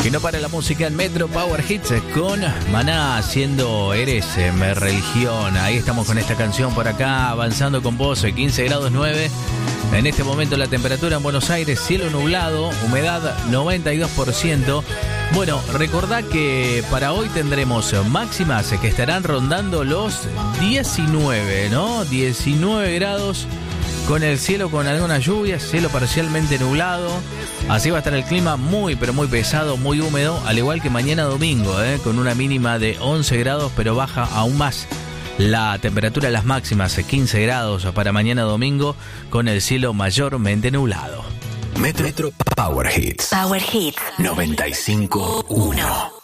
Que no para la música en Metro Power Hits con Maná haciendo Eres mi religión. Ahí estamos con esta canción por acá, avanzando con vos, 15 grados 9. En este momento la temperatura en Buenos Aires, cielo nublado, humedad 92%. Bueno, recordá que para hoy tendremos máximas que estarán rondando los 19, ¿no? 19 grados con el cielo con algunas lluvias, cielo parcialmente nublado. Así va a estar el clima muy, pero muy pesado, muy húmedo, al igual que mañana domingo, con una mínima de 11 grados, pero baja aún más la temperatura de las máximas, 15 grados para mañana domingo, con el cielo mayormente nublado. Metro Power Hits. Power Hits 95.1.